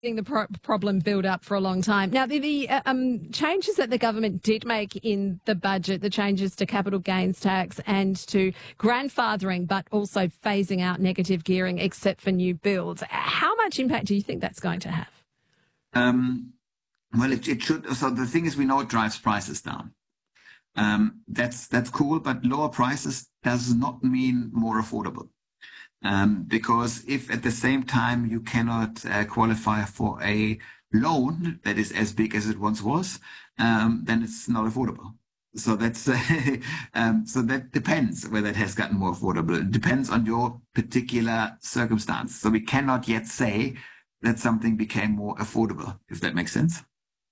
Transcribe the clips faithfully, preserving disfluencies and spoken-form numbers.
the pro- problem build up for a long time. Now, the, the uh, um, changes that the government did make in the budget, the changes to capital gains tax and to grandfathering, but also phasing out negative gearing except for new builds. How much impact do you think that's going to have? Um, well, it, it should. So the thing is, we know it drives prices down. Um, that's that's cool, but lower prices does not mean more affordable. Um, because if at the same time you cannot uh, qualify for a loan that is as big as it once was, um, then it's not affordable. So that's uh, um, so that depends whether it has gotten more affordable. It depends on your particular circumstance. So we cannot yet say that something became more affordable, if that makes sense.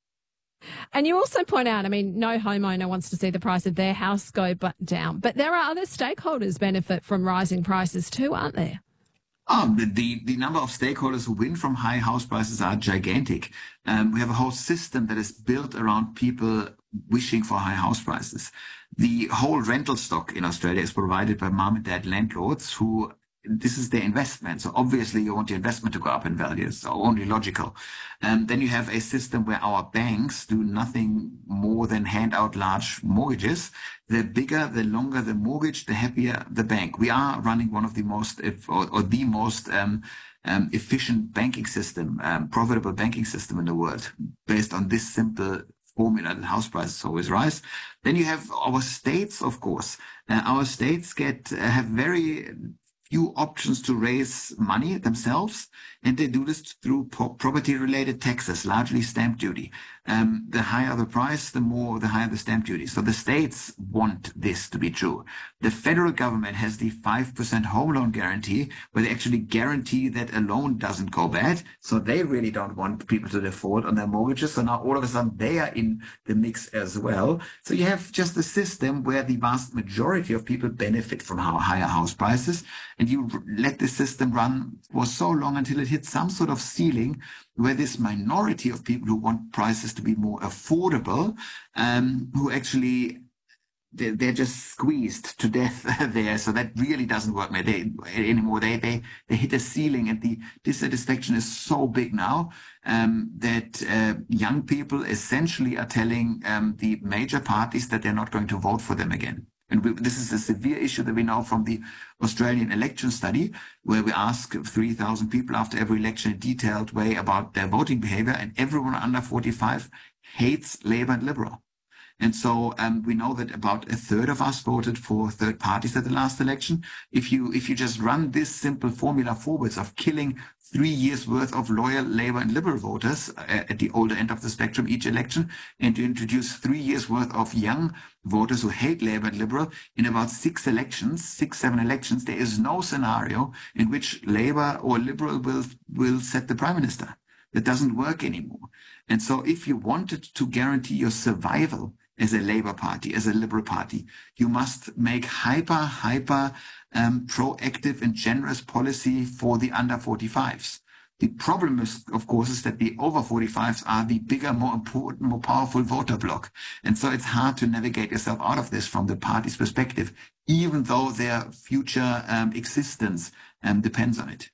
And you also point out, I mean, no homeowner wants to see the price of their house go down, but there are other stakeholders benefit from rising prices too, aren't there? Oh, the, the, the number of stakeholders who win from high house prices are gigantic. Um, we have a whole system that is built around people wishing for high house prices. The whole rental stock in Australia is provided by mom and dad landlords who this is their investment. So obviously you want your investment to go up in value. It's only logical. And then you have a system where our banks do nothing more than hand out large mortgages. The bigger, the longer the mortgage, the happier the bank. We are running one of the most, if, or, or the most um, um, efficient banking system, um, profitable banking system in the world, based on this simple formula that house prices always rise. Then you have our states, of course. Uh, our states get uh, have very few options to raise money themselves, and they do this through pro- property-related taxes, largely stamp duty. Um, the higher the price, the more, the higher the stamp duty. So the states want this to be true. The federal government has the five percent home loan guarantee, where they actually guarantee that a loan doesn't go bad. So they really don't want people to default on their mortgages. So now all of a sudden they are in the mix as well. So you have just a system where the vast majority of people benefit from higher house prices. And you let the system run for so long until it hits some sort of ceiling where this minority of people who want prices to be more affordable, um, who actually they're, they're just squeezed to death there. So that really doesn't work they, anymore. They, they, they hit a ceiling, and the dissatisfaction is so big now um, that uh, young people essentially are telling um, the major parties that they're not going to vote for them again. And we, this is a severe issue that we know from the Australian election study, where we ask three thousand people after every election in a detailed way about their voting behavior, and everyone under forty-five hates Labour and Liberal. And so um, we know that about a third of us voted for third parties at the last election. If you if you just run this simple formula forwards of killing three years worth of loyal Labour and Liberal voters uh, at the older end of the spectrum each election, and to introduce three years worth of young voters who hate Labour and Liberal in about six elections, six, seven elections, there is no scenario in which Labour or Liberal will, will set the Prime Minister. That doesn't work anymore. And so if you wanted to guarantee your survival as a Labour Party, as a Liberal Party, you must make hyper, hyper um, proactive and generous policy for the under forty-fives. The problem is, of course, is that the over forty-fives are the bigger, more important, more powerful voter bloc. And so it's hard to navigate yourself out of this from the party's perspective, even though their future um, existence um, depends on it.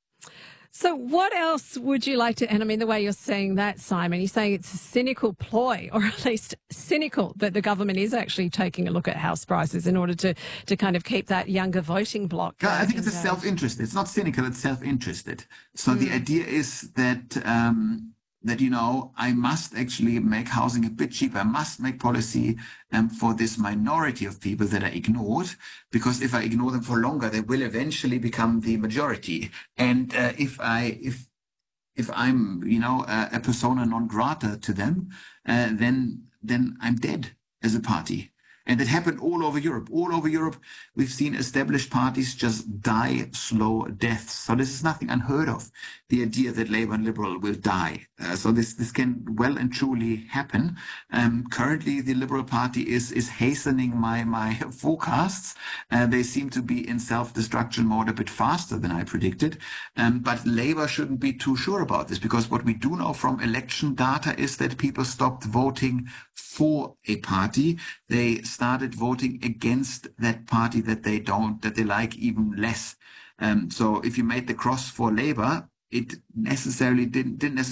So what else would you like to, and I mean, the way you're saying that, Simon, you're saying it's a cynical ploy, or at least cynical, that the government is actually taking a look at house prices in order to, to kind of keep that younger voting bloc. Yeah, I think it's a self-interest. It's not cynical, it's self-interested. So mm. the idea is that, um, that, you know, I must actually make housing a bit cheaper. I must make policy um, for this minority of people that are ignored, because if I ignore them for longer, they will eventually become the majority. And uh, if I, if, if I'm, you know, a, a persona non grata to them, uh, then, then I'm dead as a party. And it happened all over Europe. All over Europe, we've seen established parties just die slow deaths. So this is nothing unheard of, the idea that Labour and Liberal will die. Uh, so this, this can well and truly happen. Um, currently, the Liberal Party is, is hastening my, my forecasts. Uh, they seem to be in self-destruction mode a bit faster than I predicted. Um, but Labour shouldn't be too sure about this, because what we do know from election data is that people stopped voting for a party. They started voting against that party that they don't, that they like even less. Um, so if you made the cross for Labour, it necessarily didn't didn't necessarily